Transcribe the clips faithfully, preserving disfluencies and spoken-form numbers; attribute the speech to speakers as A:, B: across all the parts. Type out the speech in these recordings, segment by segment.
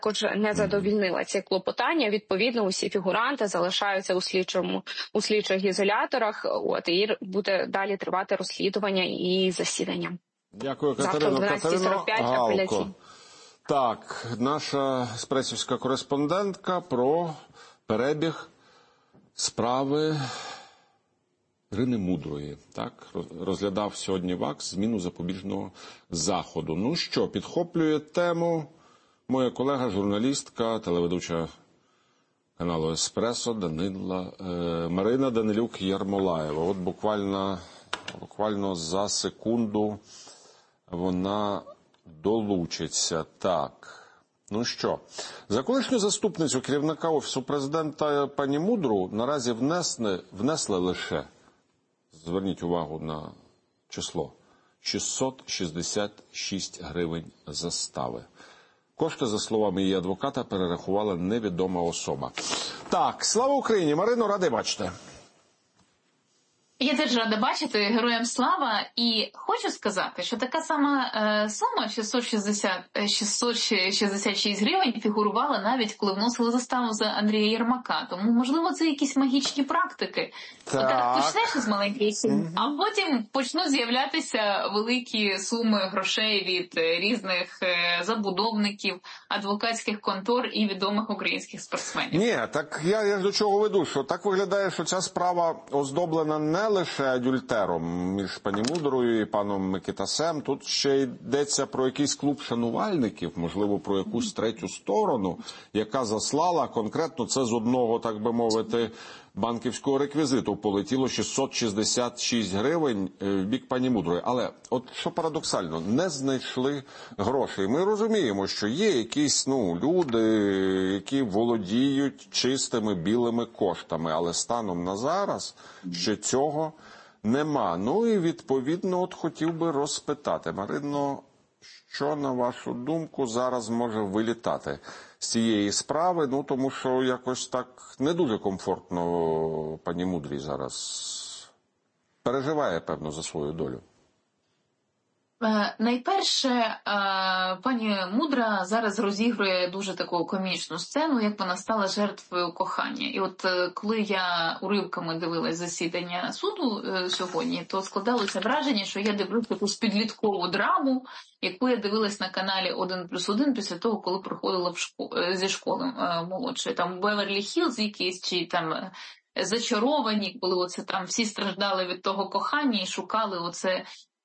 A: також не задовільнила ці клопотання. Відповідно, усі фігуранти залишаються у слідчому у слідчих ізоляторах. От і буде далі тривати розслідування і засідання.
B: Дякую, Катерино. Катерино Галко. Так, наша спресівська кореспондентка про перебіг справи Ірини Мудрої. Так, розглядав сьогодні ВАКС зміну запобіжного заходу. Ну що, підхоплює тему моя колега, журналістка, телеведуча каналу «Еспресо» Данила, е, Марина Данилюк-Ярмолаєва. От буквально, буквально за секунду вона долучиться. Так, ну що, за колишню заступницю керівника Офісу Президента пані Мудру наразі внесли, внесли лише, зверніть увагу на число, шістсот шістдесят шість гривень застави. Кошти, за словами її адвоката, перерахувала невідома особа. Так, слава Україні! Марино, радий бачити.
C: Я теж рада бачити, героям слава, і хочу сказати, що така сама е, сума, шістсот шістдесят шість гривень, фігурувала навіть, коли вносили заставу за Андрія Єрмака. Тому, можливо, це якісь магічні практики. Так. Отак почнеш із маленьких сум, mm-hmm. а потім почнуть з'являтися великі суми грошей від різних е, забудовників, адвокатських контор і відомих українських спортсменів.
B: Ні, так я, я до чого веду, що так виглядає, що ця справа оздоблена не лише адюльтером між пані Мудрою і паном Микитасем. Тут ще йдеться про якийсь клуб шанувальників, можливо, про якусь третю сторону, яка заслала конкретно це з одного, так би мовити, банківського реквізиту. Полетіло шістсот шістдесят шість гривень в бік пані Мудрої. Але, от що парадоксально, не знайшли грошей. Ми розуміємо, що є якісь, ну, люди, які володіють чистими білими коштами, але станом на зараз ще цього нема. Ну і, відповідно, от хотів би розпитати, Марино, що, на вашу думку, зараз може вилітати з цієї справи? Ну, тому що якось так не дуже комфортно пані Мудрій зараз переживає, певно, за свою долю.
C: Найперше, пані Мудра зараз розігрує дуже таку комічну сцену, як вона стала жертвою кохання. І от коли я уривками дивилась засідання суду сьогодні, то складалося враження, що я дивлюсь якусь підліткову драму, яку я дивилась на каналі один плюс один після того, коли приходила в школ... зі школи молодшої. Там Беверлі-Хіллз якийсь, чи там Зачаровані, коли оце там всі страждали від того кохання і шукали оце,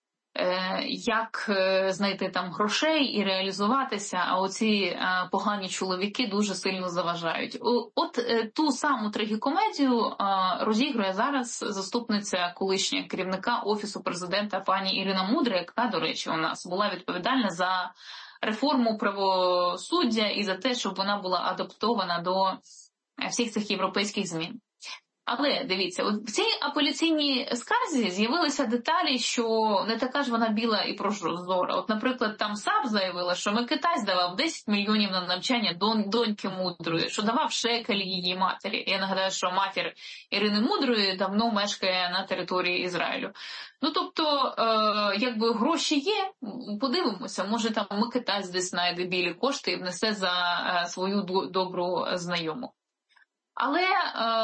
C: як знайти там грошей і реалізуватися, а оці погані чоловіки дуже сильно заважають. От ту саму трагікомедію розігрує зараз заступниця колишня керівника Офісу Президента пані Ірина Мудра, яка, до речі, у нас була відповідальна за реформу правосуддя і за те, щоб вона була адаптована до всіх цих європейських змін. Але, дивіться, от в цій апеляційній скарзі з'явилися деталі, що не така ж вона біла і прозора. От, наприклад, там САП заявила, що Микитась давав десять мільйонів на навчання дон, доньки Мудрої, що давав шекель її матері. Я нагадаю, що матір Ірини Мудрої давно мешкає на території Ізраїлю. Ну, тобто, е, якби гроші є, подивимося, може там Микитась десь знайде білі кошти і внесе за е, свою добру знайому. Але е,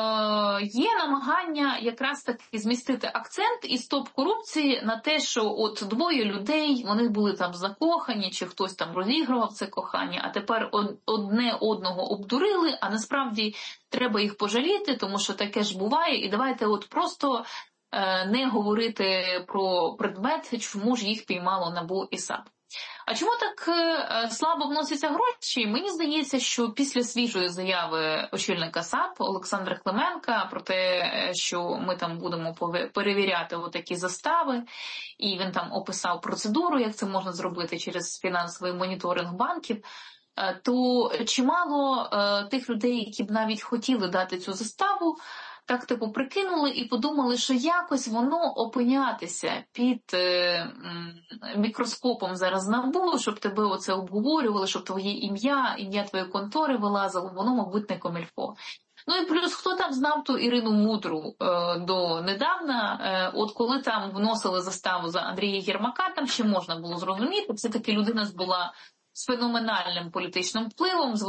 C: є намагання якраз таки змістити акцент із топ-корупції на те, що от двоє людей, вони були там закохані, чи хтось там розігрував це кохання, а тепер одне одного обдурили, а насправді треба їх пожаліти, тому що таке ж буває, і давайте от просто е, не говорити про предмет, чому ж їх піймало НАБУ і САП. А чому так е, слабо вносяться гроші? Мені здається, що після свіжої заяви очільника САП Олександра Клименка про те, що ми там будемо перевіряти отакі застави, і він там описав процедуру, як це можна зробити через фінансовий моніторинг банків, е, то чимало е, тих людей, які б навіть хотіли дати цю заставу, так типу прикинули і подумали, що якось воно опинятися під е, мікроскопом зараз НАБУ, щоб тебе оце обговорювали, щоб твоє ім'я, ім'я твоєї контори вилазило, воно, мабуть, не комільфо. Ну і плюс, хто там знав ту Ірину Мудру е, до недавна, е, от коли там вносили заставу за Андрія Єрмака, там ще можна було зрозуміти, все-таки людина була з феноменальним політичним впливом,